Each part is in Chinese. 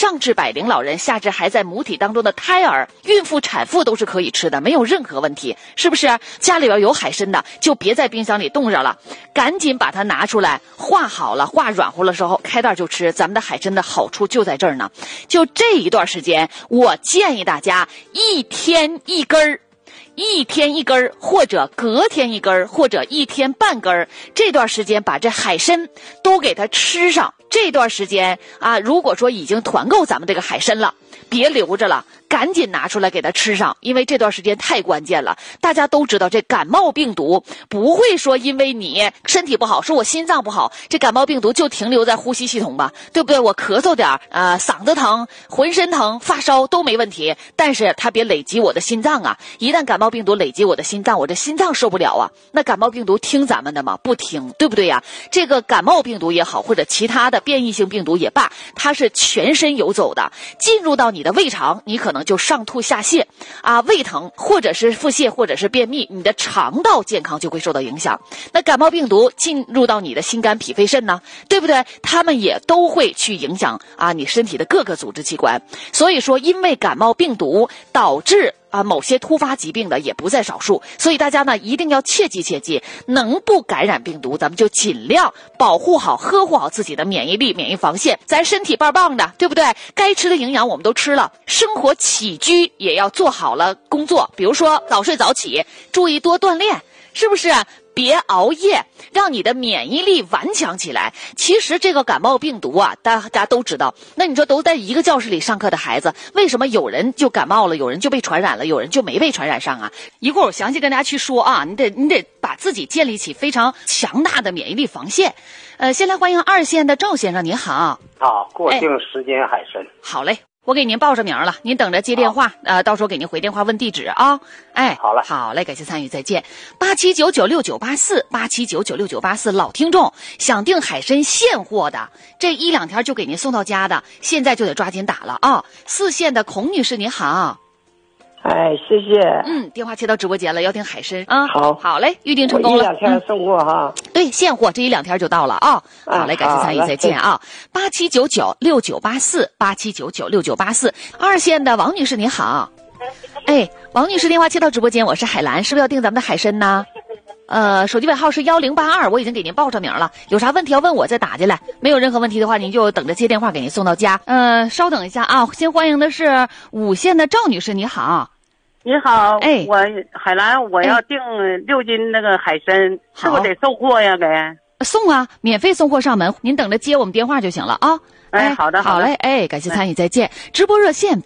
上至百龄老人，下至还在母体当中的胎儿、孕妇、产妇都是可以吃的，没有任何问题，是不是？家里边有海参的，就别在冰箱里冻着了，赶紧把它拿出来，化好了、化软乎的时候开袋就吃。咱们的海参的好处就在这儿呢。就这一段时间，我建议大家一天一根儿。一天一根儿，或者隔天一根儿，或者一天半根儿，这段时间把这海参都给它吃上。这段时间啊，如果说已经团购咱们这个海参了，别留着了，赶紧拿出来给它吃上，因为这段时间太关键了。大家都知道，这感冒病毒不会说因为你身体不好，说我心脏不好，这感冒病毒就停留在呼吸系统吧，对不对？我咳嗽点嗓子疼、浑身疼、发烧都没问题，但是它别累积我的心脏啊！一旦感冒病毒累积我的心脏，我这心脏受不了啊！那感冒病毒听咱们的吗？不听，对不对呀？这个感冒病毒也好，或者其他的变异性病毒也罢，它是全身游走的，进入到你的胃肠，你可能就上吐下泻啊，胃疼，或者是腹泻，或者是便秘，你的肠道健康就会受到影响。那感冒病毒进入到你的心肝脾肺肾呢，对不对？他们也都会去影响你身体的各个组织器官。所以说，因为感冒病毒导致某些突发疾病的也不在少数，所以大家呢一定要切记，能不感染病毒，咱们就尽量保护好、呵护好自己的免疫力、免疫防线。咱身体棒棒的，对不对？该吃的营养我们都吃了，生活起居也要做好了工作，比如说早睡早起，注意多锻炼，是不是？别熬夜，让你的免疫力顽强起来。其实这个感冒病毒大家都知道，那你说都在一个教室里上课的孩子，为什么有人就感冒了，有人就被传染了，有人就没被传染上啊？一会儿我详细跟大家去说你得把自己建立起非常强大的免疫力防线。先来欢迎2线的赵先生，您好。 好，过境时间海参。 好嘞。我给您报上名了，您等着接电话，到时候给您回电话问地址啊。 好了， 好嘞，感谢参与，再见。87996984，87996984，老听众想订海参现货的，这1-2天就给您送到家的，现在就得抓紧打了啊。4线的孔女士，您好。 谢谢。 电话接到直播间了，要订海参啊。好嘞，预定成功了。 1-2天送货哈。 对，现货这1-2天就到了啊。好嘞，感谢参与，再见啊。87996984，87996984。2线的王女士您好。王女士电话接到直播间，我是海兰，是不是要订咱们的海参呢？手机尾号是1082，我已经给您报上名了，有啥问题要问我再打进来，没有任何问题的话您就等着接电话给您送到家。稍等一下啊，先欢迎的是5线的赵女士，你好。 你好，我海兰，我要订6斤那个海参，是不是得送货呀？ 送啊，免费送货上门，您等着接我们电话就行了啊。 好的， 好嘞，感谢参与，再见。直播热线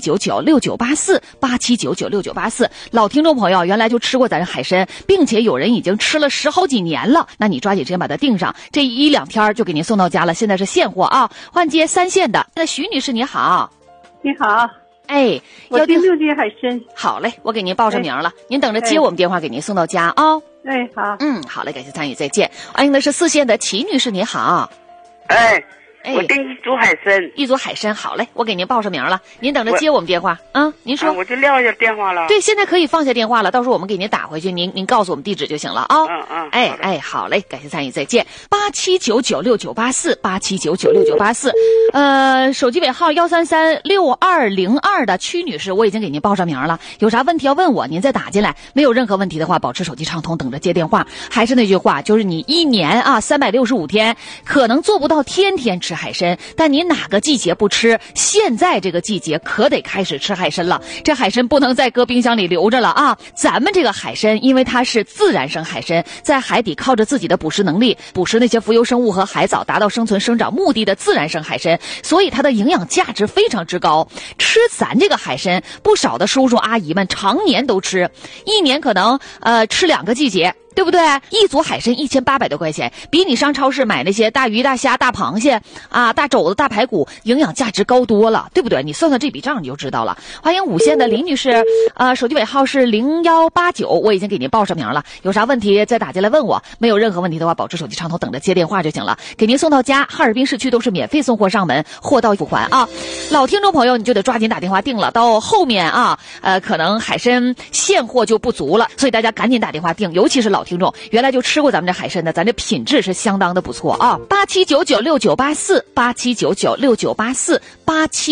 87996984，87996984。老听众朋友，原来就吃过咱海参，并且有人已经吃了10好几年了，那你抓紧时间把它订上，这1-2天就给您送到家了，现在是现货啊。换接3线的，那徐女士你好。 你好。 要订 6斤海参。 好嘞，我给您报上名了，您等着接我们电话给您送到家啊。 好。 好嘞，感谢参与，再见。欢迎的是4线的齐女士，你好。 我订1组海参 ，1组海参，好嘞，我给您报上名了，您等着接我们电话您说。 我就撂下电话了。 对，现在可以放下电话了，到时候我们给您打回去，您告诉我们地址就行了啊。好嘞，感谢参与，再见。87996984，87996984。手机尾号1336202的曲女士，我已经给您报上名了，有啥问题要问我，您再打进来，没有任何问题的话，保持手机畅通，等着接电话。还是那句话，就是你1年365天，可能做不到天天吃海参，但你哪个季节不吃？现在这个季节可得开始吃海参了。这海参不能再搁冰箱里留着了啊！咱们这个海参，因为它是自然生海参，在海底靠着自己的捕食能力，捕食那些浮游生物和海藻，达到生存生长目的的自然生海参，所以它的营养价值非常之高。吃咱这个海参，不少的叔叔阿姨们常年都吃，1年可能吃2个季节。对不对？1组海参1800多块钱，比你上超市买那些大鱼大虾大螃蟹大肘子大排骨营养价值高多了，对不对？你算算这笔账你就知道了。欢迎5线的李女士，手机尾号是0189，我已经给您报上名了，有啥问题再打进来问我，没有任何问题的话保持手机畅通，等着接电话就行了，给您送到家。哈尔滨市区都是免费送货上门，货到付款啊。老听众朋友你就得抓紧打电话订了，到后面可能海参现货就不足了，所以大家赶紧打电话订，尤其是老听众原来就吃过咱们这海参的，咱这品质是相当的不错啊。87996984，87996984，87。